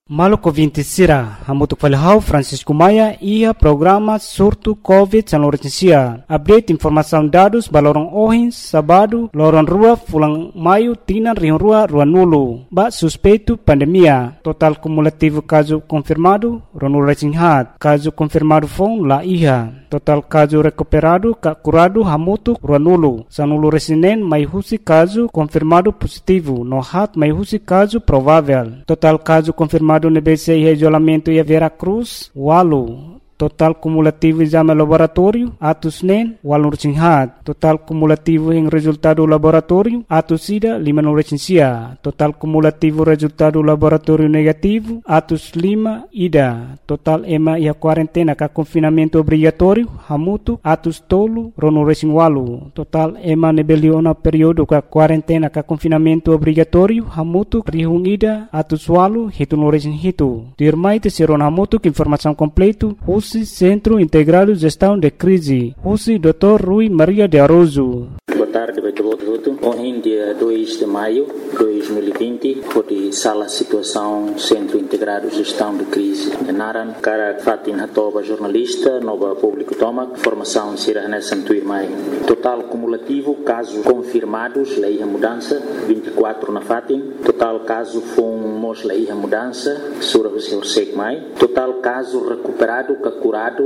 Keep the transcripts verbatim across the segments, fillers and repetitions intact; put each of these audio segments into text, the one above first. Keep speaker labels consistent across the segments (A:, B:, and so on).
A: Maluco vinte sira, hamutuk falhau Francisco Maia ia programa surto Covid San Laurencia. Update informação dados balorong ohin sabado lorong rua fulang maio tinan rion rua rua nulu. Ba suspeito pandemia. Total cumulativo caso confirmado ronul recinghat. Caso confirmado fon la iha. Total caso recuperado ka curado hamutuk rua nulu. Sanulu resinen mai husi caso confirmado positivo. No hat mai husi caso provável. Total caso confirmado no B C I isolamento e a Vera Cruz, Walu. Total cumulativo exame laboratório, atos nen, walu recinghat. Total cumulativo em resultado laboratório, atos ida, lima no recensia. Total cumulativo resultado laboratório negativo, atos lima, ida. Total ema e a quarentena ka confinamento obrigatório, hamutu, atos tolo, rono recing walu. Total ema nebeliona período ka quarentena ka confinamento obrigatório, hamutu, rihung ida, atos walu, hitu no recing hitu. Dirmai te seron hamutu que informação completo, Centro Integrado de Gestão de Crise, U C I doutor Rui Maria de Aroso.
B: Boa tarde, Beto. Ontem, dia dois de maio de dois mil e vinte, foi sala situação Centro Integrado de Gestão de Crise. Naran, cara Fatin Hatoba, jornalista, nova público toma, formação Sira Nessa Tuirmai. Total cumulativo, casos confirmados, lei a mudança, vinte e quatro na Fatin. Total caso fomos lei a mudança, Sura Hussein Mai. Total caso recuperado, curado,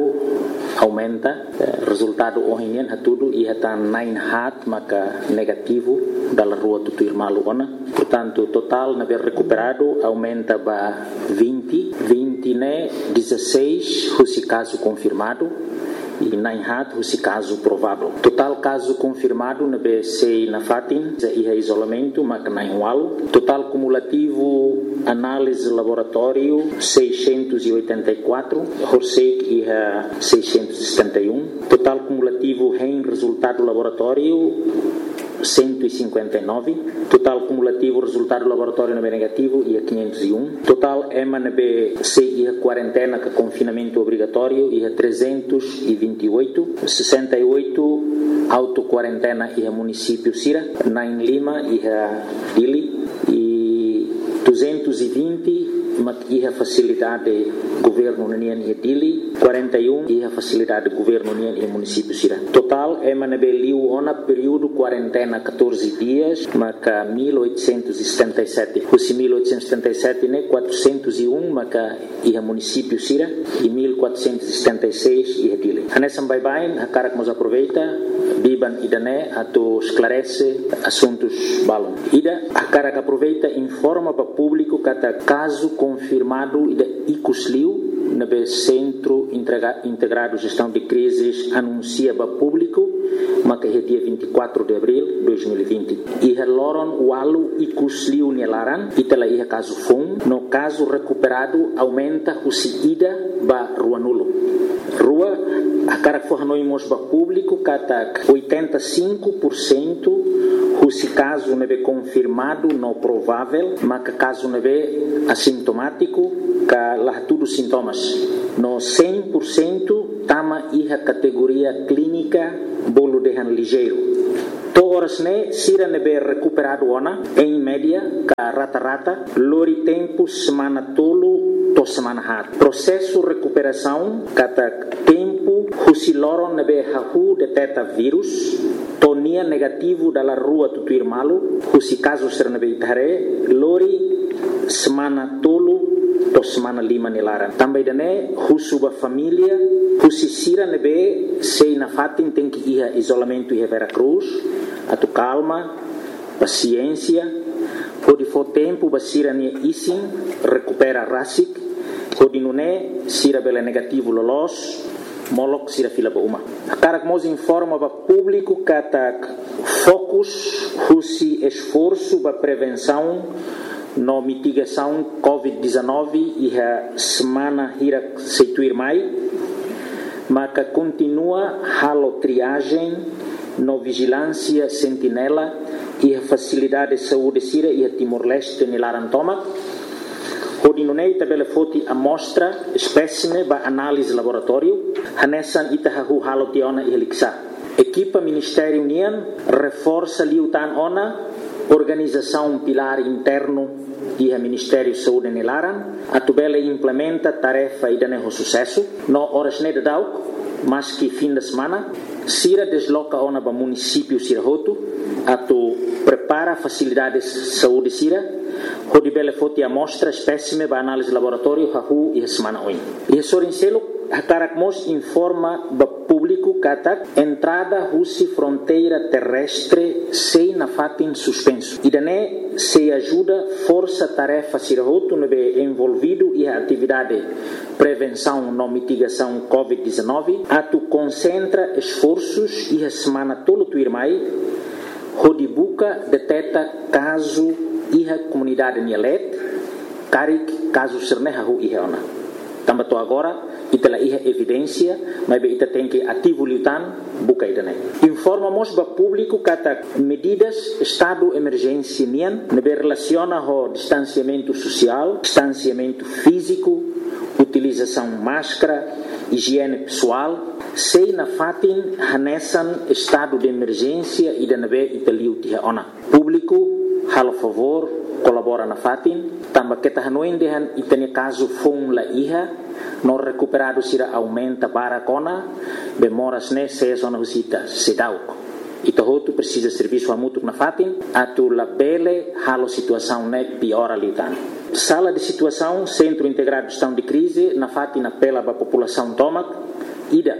B: aumenta. Resultado ontem é tudo e está nine hat, maka negativo da rua do Tuirmalu ona. Portanto, total na ver recuperado aumenta para vinte, vinte né, dezesseis, esse caso confirmado. E nine hat, esse caso provável. Total caso confirmado na B C na Fatin, e isolamento, mas nine walo. Total cumulativo, análise laboratório, seiscentos e oitenta e quatro. Horsek e seiscentos e setenta e um. Total cumulativo em resultado laboratório, cento e cinquenta e nove. Total cumulativo resultado laboratório na B negativo e a quinhentos e um. Total E M A na B C e a quarentena com confinamento obrigatório e a trezentos e vinte e oito. sessenta e oito auto-quarentena e a município Sira. nove Lima e a Dili. E duzentos e vinte e a facilidade governo União e Dili. quarenta e um e a facilidade governo União e município Sira. Total é manabeliu ona período quarentena catorze dias, maca mil oitocentos e setenta e sete. Os mil oitocentos e setenta e sete né quatrocentos e um maca e a município Sira e mil quatrocentos e setenta e seis e a Dili. Anesam bye bye, a cara que nos aproveita, biban idané ato esclarece assuntos balon. Ida a cara que aproveita informa para público cada caso confirmado ida icusliu na B Centro Integrado de Gestão de Crises anuncia para público, mas que é dia vinte e quatro de abril de dois mil e vinte. E a Loron Walu e Cusliu Nielaran, e tela ia caso fom, no caso recuperado aumenta o ida para Rua Nulo. Rua, a cara que fornoimos para público, cata oitenta e cinco por cento se caso não é confirmado, não provável, mas que caso não é assintomático, que lá tudo sintomas. No cem por cento, tama a categoria clínica, bolo de han ligeiro. Todas né, sira não é recuperado ona, em média, que rata-rata, lori tempo, semana tolo, to semana hat. Processo recuperação, cada tempo, se loron não é hahu detecta vírus, tonia negativo da rua do Tuirmalu, se caso ser na beitare, lori semana tolo, to semana lima nilara. Também dane, husuba família, se sira nebe, sei na Fatin tem que ir a isolamento e a Vera Cruz, a tu calma, paciência, pode for tempo, basira ne isin, recupera rasik, pode não é, sira bela negativo lolos, molok sira fila ba uma. A cara que nos informa para público que ataca focus, husi esforço para prevenção no mitigação covid dezenove e a semana hira seituir mai, mas que continua halo triagem no vigilância sentinela e a facilidade de saúde sira e a Timor-Leste nilarantoma. Hodinunei tabela foti amostra espécime ba análise laboratório hanesan itahahu halo tiona e heliksa. Equipa Ministério União reforça liutan ona organização pilar interno e o Ministério da Saúde nelaran, a tubela implementa tarefa e dane sucesso, no horas ne dau, mas que fim de semana, Sira desloca ona para município Sirahoto, a tu prepara facilidades de saúde Sira, onde bela foto a amostra espécime para análise laboratório hahu e a semana oin. E a Sorincelo, a Caracmos informa para público que entrada russi fronteira terrestre sem na fatin suspenso. E daí se ajuda força tarefa Sirahoto no be envolvido e a atividade prevenção e mitigação covid dezenove, a tu concentra esforços e a semana todo tu irmai, onde buca detecta caso e a comunidade Nielet, carik caso serneha hu e ona. Também agora, ita iha evidência, mas ita tem que ativo lutan, buka ita nem. Informamos para público que medidas estado emergência nian, nebe relaciona o distanciamento social, distanciamento físico, utilização máscara, higiene pessoal, sei na fatin hanesan estado de emergência e da nebe ita liuti ona. Público, halo favor, colabora na fatin, também que tahanoin dehan itane caso fong la iha, no recuperado sira aumenta para cona, bemoras ne se zona husita sedauk. Ito hotu precisa serviço a mutu na fatin, atu la bele halo situação ne piora liutan. Sala de situação, Centro Integrado de Gestão de Crise, na fatin apela para a população tomac, ida,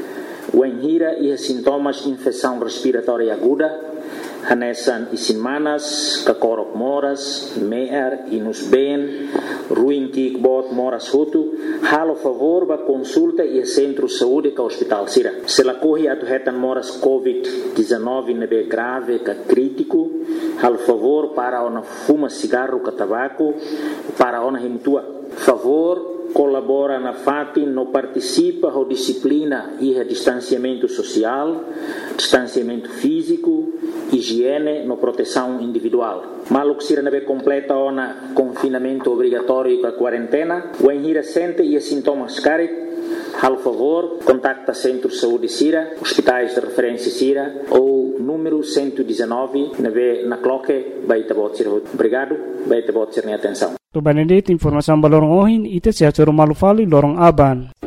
B: o enhira e sintomas infecção respiratória aguda, hanesan isinmanas, kakorok moras, meer, inus ben, ruim kikbot moras hutu, halo favor ba consulta e centro saúde ka hospital sira. Se la corre atu hetan moras covid dezenove nebe grave ka crítico, halo favor para ona fuma cigarro ka tabaco, para ona himtua. Favor colabora na fatin, no participa a disciplina e a distanciamento social, distanciamento físico, higiene, no proteção individual. Malo que sira completa ona confinamento obrigatório com a quarentena, o enhira sente e sintomas carit, al favor, contacta Centro de Saúde Sira, hospitais de referência Sira, ou número cento e dezenove, na cloque, baita bot sira. Obrigado, baita bot sira atenção.
A: To Benedict informação balorong ohin ite sia coro malufali lorong aban.